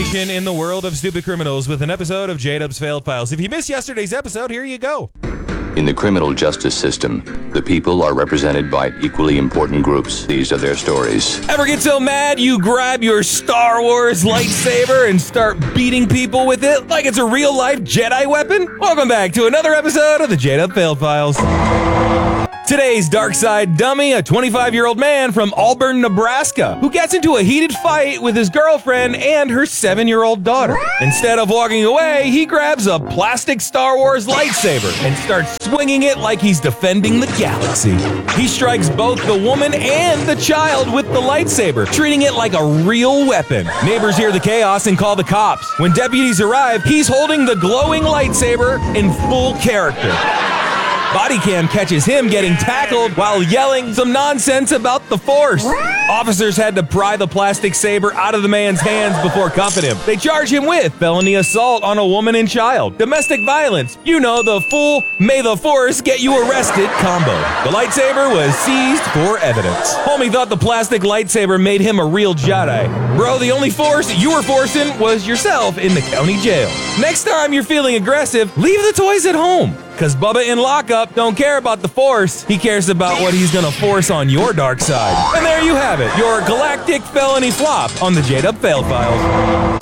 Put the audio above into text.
information in the world of stupid criminals with an episode of J-Dub's Failed Files. If you missed yesterday's episode, here you go. In the criminal justice system, the people are represented by equally important groups. These are their stories. Ever get so mad you grab your Star Wars lightsaber and start beating people with it like it's a real-life Jedi weapon? Welcome back to another episode of the J-Dub Failed Files. Today's dark side dummy, a 25-year-old man from Auburn, Nebraska, who gets into a heated fight with his girlfriend and her 7-year-old daughter. Instead of walking away, he grabs a plastic Star Wars lightsaber and starts swinging it like he's defending the galaxy. He strikes both the woman and the child with the lightsaber, treating it like a real weapon. Neighbors hear the chaos and call the cops. When deputies arrive, he's holding the glowing lightsaber in full character. Body cam catches him getting tackled while yelling some nonsense about the Force. Officers had to pry the plastic saber out of the man's hands before cuffing him. They charge him with felony assault on a woman and child, domestic violence, you know, the full "May the Force get you arrested" combo. The lightsaber was seized for evidence. Homie thought the plastic lightsaber made him a real Jedi. Bro, the only Force you were forcing was yourself in the county jail. Next time you're feeling aggressive, leave the toys at home. Cause Bubba in lockup don't care about the Force, he cares about what he's gonna force on your dark side. And there you have it, your galactic felony flop on the J-Dub Failed Files.